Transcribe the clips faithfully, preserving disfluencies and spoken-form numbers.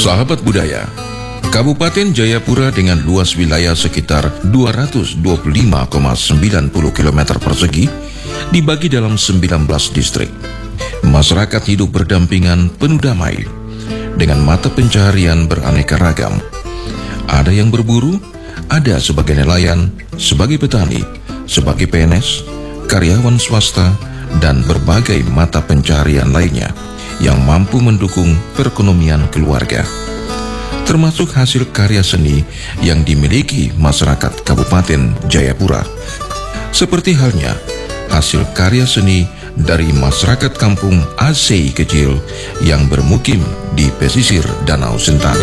Sahabat budaya, Kabupaten Jayapura dengan luas wilayah sekitar dua ratus dua puluh lima koma sembilan puluh kilometer persegi dibagi dalam sembilan belas distrik. Masyarakat hidup berdampingan penuh damai dengan mata pencaharian beraneka ragam. Ada yang berburu, ada sebagai nelayan, sebagai petani, sebagai P N S, karyawan swasta, dan berbagai mata pencaharian lainnya yang mampu mendukung perekonomian keluarga, termasuk hasil karya seni yang dimiliki masyarakat Kabupaten Jayapura. Seperti halnya hasil karya seni dari masyarakat kampung Asei kecil yang bermukim di pesisir Danau Sentani.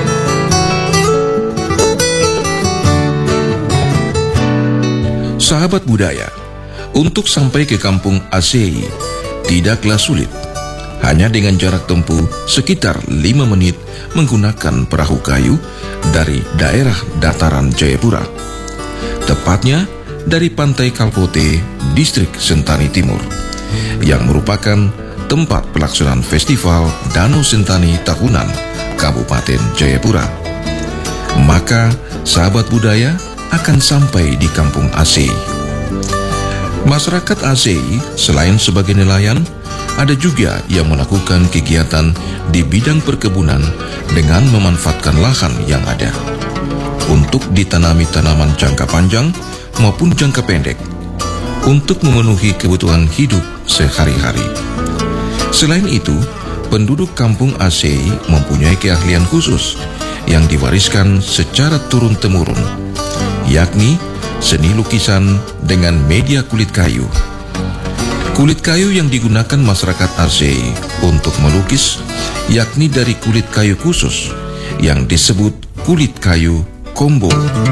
Sahabat budaya, untuk sampai ke kampung Asei tidaklah sulit. Hanya dengan jarak tempuh sekitar lima menit menggunakan perahu kayu dari daerah dataran Jayapura. Tepatnya dari Pantai Kalpote, Distrik Sentani Timur, yang merupakan tempat pelaksanaan Festival Danau Sentani Tahunan Kabupaten Jayapura. Maka sahabat budaya akan sampai di kampung Asei. Masyarakat Asei selain sebagai nelayan, ada juga yang melakukan kegiatan di bidang perkebunan dengan memanfaatkan lahan yang ada untuk ditanami tanaman jangka panjang maupun jangka pendek untuk memenuhi kebutuhan hidup sehari-hari. Selain itu, penduduk kampung Asei mempunyai keahlian khusus yang diwariskan secara turun-temurun, yakni seni lukisan dengan media kulit kayu. Kulit kayu yang digunakan masyarakat Asei untuk melukis yakni dari kulit kayu khusus yang disebut kulit kayu kombo.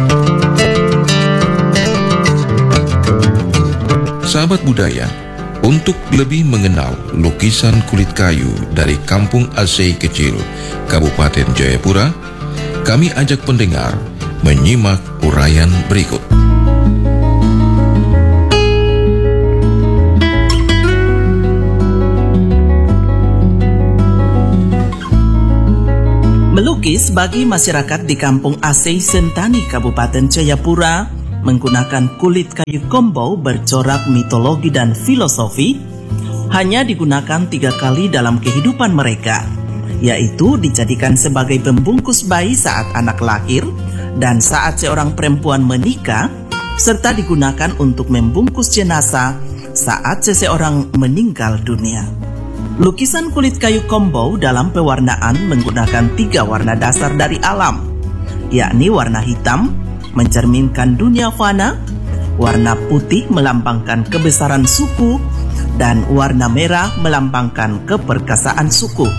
Sahabat budaya, untuk lebih mengenal lukisan kulit kayu dari kampung Asei kecil, Kabupaten Jayapura, kami ajak pendengar menyimak uraian berikut. Melukis bagi masyarakat di kampung Asei Sentani, Kabupaten Jayapura, menggunakan kulit kayu kombo bercorak mitologi dan filosofi hanya digunakan tiga kali dalam kehidupan mereka, yaitu dijadikan sebagai pembungkus bayi saat anak lahir dan saat seorang perempuan menikah, serta digunakan untuk membungkus jenazah saat seseorang meninggal dunia. Lukisan kulit kayu kombo dalam pewarnaan menggunakan tiga warna dasar dari alam, yakni warna hitam mencerminkan dunia fana, warna putih melambangkan kebesaran suku, dan warna merah melambangkan keperkasaan suku.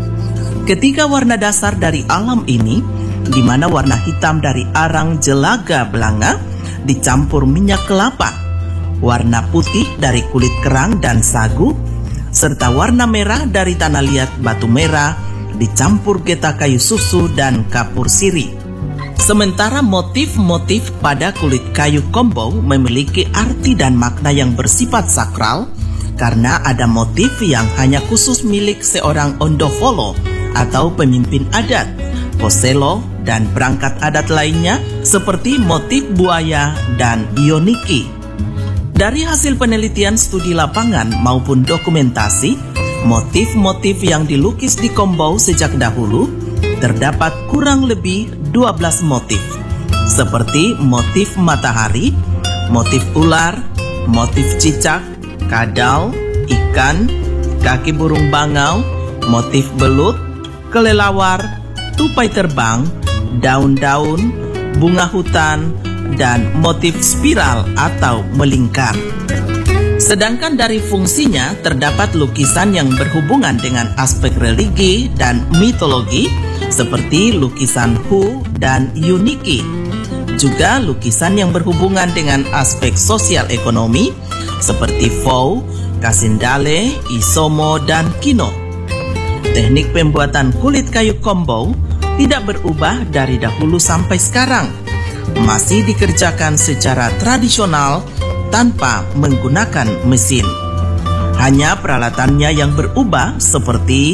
Ketiga warna dasar dari alam ini, di mana warna hitam dari arang jelaga belanga dicampur minyak kelapa, warna putih dari kulit kerang dan sagu, serta warna merah dari tanah liat batu merah dicampur getah kayu susu dan kapur sirih. Sementara motif-motif pada kulit kayu kombo memiliki arti dan makna yang bersifat sakral karena ada motif yang hanya khusus milik seorang ondofolo atau pemimpin adat, poselo, dan perangkat adat lainnya seperti motif buaya dan yoniki. Dari hasil penelitian studi lapangan maupun dokumentasi, motif-motif yang dilukis di kombo sejak dahulu terdapat kurang lebih dua belas motif, seperti motif matahari, motif ular, motif cicak, kadal, ikan, kaki burung bangau, motif belut, kelelawar, tupai terbang, daun-daun, bunga hutan, dan motif spiral atau melingkar. Sedangkan dari fungsinya terdapat lukisan yang berhubungan dengan aspek religi dan mitologi seperti lukisan Hu dan Yuniki. Juga lukisan yang berhubungan dengan aspek sosial ekonomi seperti Fou, Kasindale, Isomo, dan Kino. Teknik pembuatan kulit kayu kombo tidak berubah dari dahulu sampai sekarang. Masih dikerjakan secara tradisional tanpa menggunakan mesin. Hanya peralatannya yang berubah seperti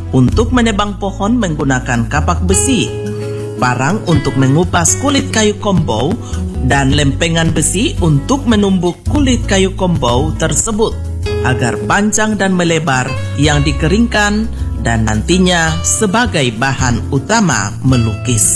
untuk menebang pohon menggunakan kapak besi, parang untuk mengupas kulit kayu kombau, dan lempengan besi untuk menumbuk kulit kayu kombau tersebut agar panjang dan melebar yang dikeringkan dan nantinya sebagai bahan utama melukis.